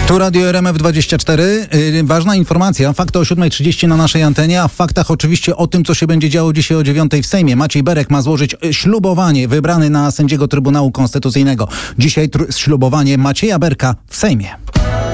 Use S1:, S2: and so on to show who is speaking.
S1: Tu Radio RMF24. Ważna informacja. Fakty o 7:30 na naszej antenie, a w faktach oczywiście o tym, co się będzie działo dzisiaj o 9:00 w Sejmie. Maciej Berek ma złożyć ślubowanie, wybrany na sędziego Trybunału Konstytucyjnego. Dzisiaj ślubowanie Macieja Berka w Sejmie.